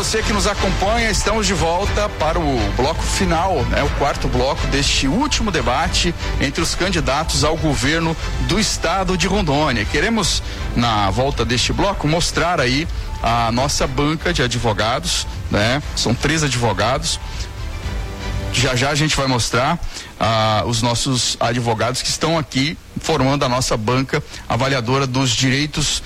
você que nos acompanha, estamos de volta para o bloco final, né? O quarto bloco deste último debate entre os candidatos ao governo do estado de Rondônia. Queremos, na volta deste bloco, mostrar aí a nossa banca de advogados, né? São 3 advogados. Já a gente vai mostrar os nossos advogados que estão aqui formando a nossa banca avaliadora dos direitos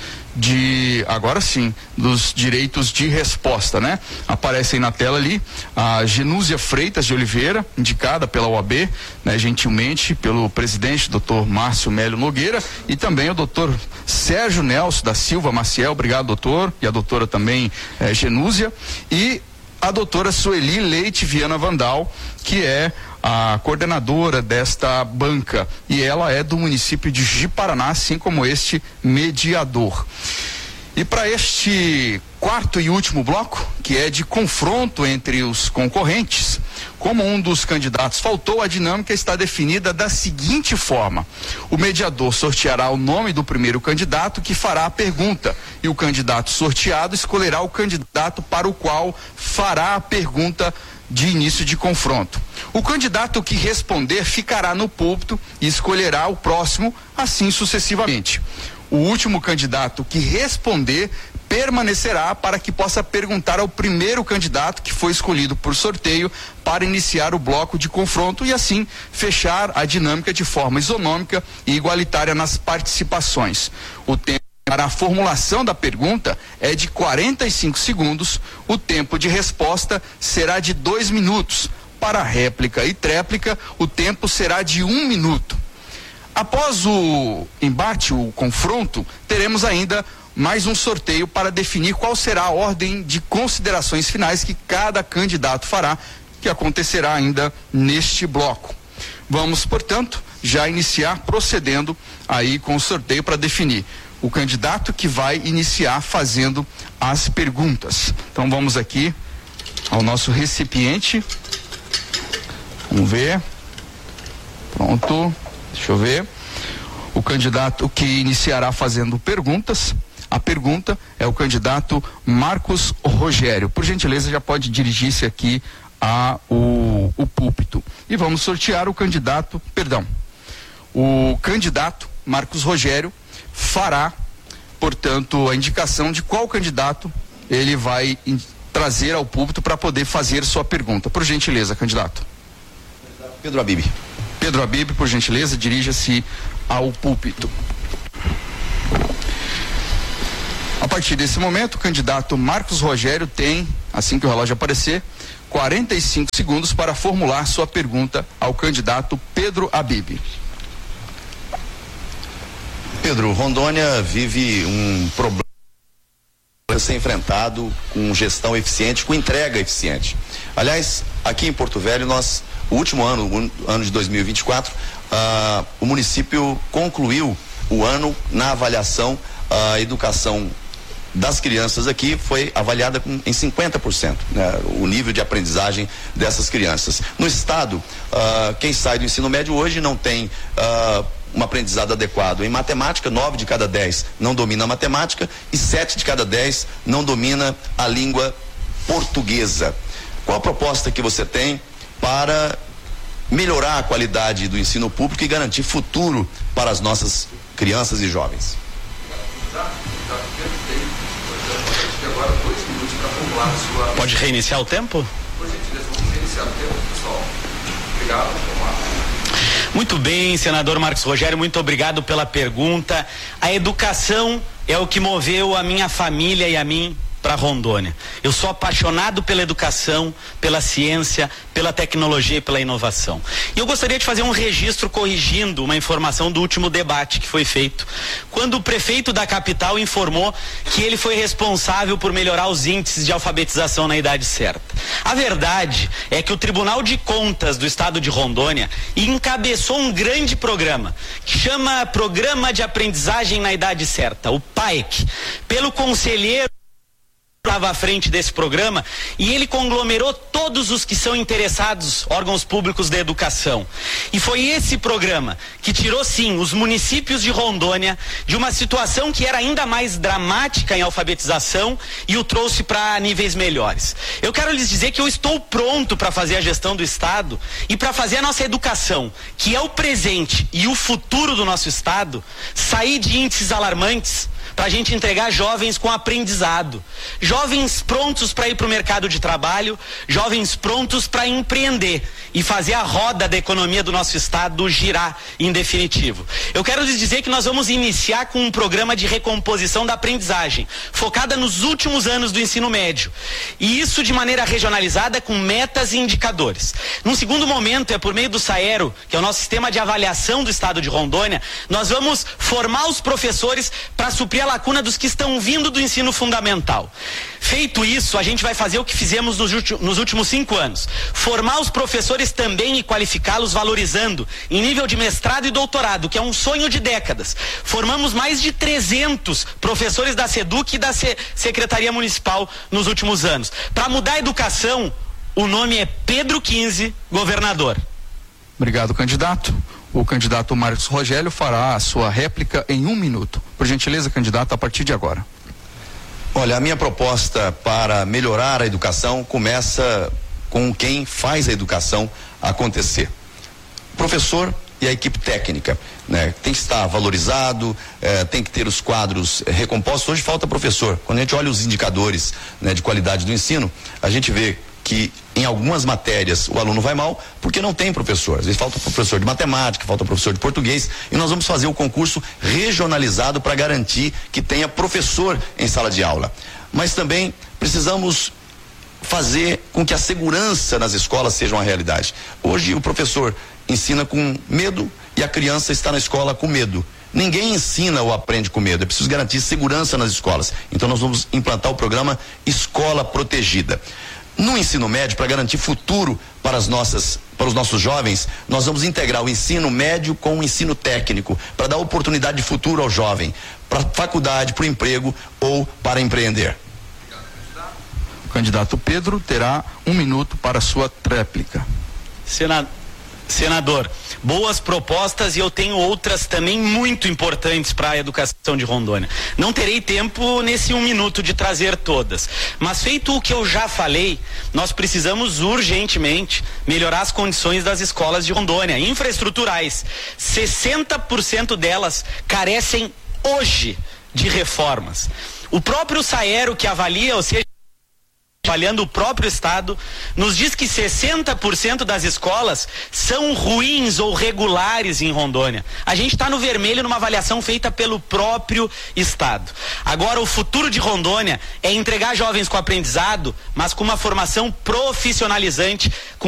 dos direitos de resposta, né? Aparece aí na tela ali a Genúzia Freitas de Oliveira, indicada pela OAB, né, gentilmente pelo presidente, Dr. Márcio Mélio Nogueira, e também o Dr. Sérgio Nelson da Silva Maciel, obrigado, doutor, e a doutora também Genúzia, e a doutora Sueli Leite Viana Vandal, que é a coordenadora desta banca, e ela é do município de Ji-Paraná, assim como este mediador. E para este quarto e último bloco, que é de confronto entre os concorrentes, como um dos candidatos faltou, a dinâmica está definida da seguinte forma: o mediador sorteará o nome do primeiro candidato que fará a pergunta, e o candidato sorteado escolherá o candidato para o qual fará a pergunta de início de confronto. O candidato que responder ficará no púlpito e escolherá o próximo, assim sucessivamente. O último candidato que responder permanecerá para que possa perguntar ao primeiro candidato que foi escolhido por sorteio para iniciar o bloco de confronto e assim fechar a dinâmica de forma isonômica e igualitária nas participações. O tempo para a formulação da pergunta é de 45 segundos, o tempo de resposta será de 2 minutos. Para réplica e tréplica, o tempo será de 1 minuto. Após o embate, o confronto, teremos ainda mais um sorteio para definir qual será a ordem de considerações finais que cada candidato fará, que acontecerá ainda neste bloco. Vamos, portanto, já iniciar procedendo aí com o sorteio para definir o candidato que vai iniciar fazendo as perguntas. Então vamos aqui ao nosso recipiente. Vamos ver. Pronto. Deixa eu ver. O candidato que iniciará fazendo perguntas. A pergunta é o candidato Marcos Rogério. Por gentileza, já pode dirigir-se aqui ao púlpito. E vamos sortear o candidato, o candidato Marcos Rogério fará, portanto, a indicação de qual candidato ele vai trazer ao púlpito para poder fazer sua pergunta. Por gentileza, candidato. Pedro Abib. Pedro Abib, por gentileza, dirija-se ao púlpito. A partir desse momento, o candidato Marcos Rogério tem, assim que o relógio aparecer, 45 segundos para formular sua pergunta ao candidato Pedro Abib. Pedro, Rondônia vive um problema a ser enfrentado com gestão eficiente, com entrega eficiente. Aliás, aqui em Porto Velho, o último ano, o ano de 2024, o município concluiu o ano na avaliação, a educação das crianças aqui foi avaliada em 50%, né, o nível de aprendizagem dessas crianças. No estado, quem sai do ensino médio hoje não tem um aprendizado adequado em matemática. 9 de cada 10 não domina a matemática e 7 de cada 10 não domina a língua portuguesa. Qual a proposta que você tem para melhorar a qualidade do ensino público e garantir futuro para as nossas crianças e jovens? Pode reiniciar o tempo? Por gentileza, vamos reiniciar o tempo, pessoal. Obrigado, vamos lá. Muito bem, senador Marcos Rogério, muito obrigado pela pergunta. A educação é o que moveu a minha família e a mim para Rondônia. Eu sou apaixonado pela educação, pela ciência, pela tecnologia e pela inovação. E eu gostaria de fazer um registro corrigindo uma informação do último debate que foi feito, quando o prefeito da capital informou que ele foi responsável por melhorar os índices de alfabetização na idade certa. A verdade é que o Tribunal de Contas do Estado de Rondônia encabeçou um grande programa que chama Programa de Aprendizagem na Idade Certa, o PAEC, pelo conselheiro estava à frente desse programa e ele conglomerou todos os que são interessados, órgãos públicos da educação. E foi esse programa que tirou, sim, os municípios de Rondônia de uma situação que era ainda mais dramática em alfabetização e o trouxe para níveis melhores. Eu quero lhes dizer que eu estou pronto para fazer a gestão do Estado e para fazer a nossa educação, que é o presente e o futuro do nosso Estado, sair de índices alarmantes para a gente entregar jovens com aprendizado, jovens prontos para ir para o mercado de trabalho, jovens prontos para empreender e fazer a roda da economia do nosso estado girar em definitivo. Eu quero lhes dizer que nós vamos iniciar com um programa de recomposição da aprendizagem, focada nos últimos anos do ensino médio, e isso de maneira regionalizada com metas e indicadores. Num segundo momento, é por meio do SAERO, que é o nosso sistema de avaliação do estado de Rondônia, nós vamos formar os professores para suprir a lacuna dos que estão vindo do ensino fundamental. Feito isso, a gente vai fazer o que fizemos nos últimos 5 anos. Formar os professores também e qualificá-los valorizando em nível de mestrado e doutorado, que é um sonho de décadas. Formamos mais de 300 professores da SEDUC e da Secretaria Municipal nos últimos anos. Para mudar a educação, o nome é Pedro XV, governador. Obrigado, candidato. O candidato Marcos Rogério fará a sua réplica em 1 minuto. Por gentileza, candidato, a partir de agora. Olha, a minha proposta para melhorar a educação começa com quem faz a educação acontecer. O professor e a equipe técnica, né? Tem que estar valorizado, tem que ter os quadros recompostos. Hoje falta professor. Quando a gente olha os indicadores, né, de qualidade do ensino, a gente vê que em algumas matérias o aluno vai mal porque não tem professor. Às vezes falta professor de matemática, falta professor de português, e nós vamos fazer o concurso regionalizado para garantir que tenha professor em sala de aula. Mas também precisamos fazer com que a segurança nas escolas seja uma realidade. Hoje o professor ensina com medo e a criança está na escola com medo. Ninguém ensina ou aprende com medo, é preciso garantir segurança nas escolas. Então nós vamos implantar o programa Escola Protegida. No ensino médio, para garantir futuro para os nossos jovens, nós vamos integrar o ensino médio com o ensino técnico, para dar oportunidade de futuro ao jovem, para faculdade, para o emprego ou para empreender. O candidato Pedro terá 1 minuto para a sua réplica. Senador, boas propostas, e eu tenho outras também muito importantes para a educação de Rondônia. Não terei tempo nesse 1 minuto de trazer todas, mas feito o que eu já falei, nós precisamos urgentemente melhorar as condições das escolas de Rondônia, infraestruturais. 60% delas carecem hoje de reformas. O próprio SAERO, que avalia, ou seja, avaliando o próprio estado, nos diz que 60% das escolas são ruins ou regulares em Rondônia. A gente está no vermelho numa avaliação feita pelo próprio estado. Agora, o futuro de Rondônia é entregar jovens com aprendizado, mas com uma formação profissionalizante, com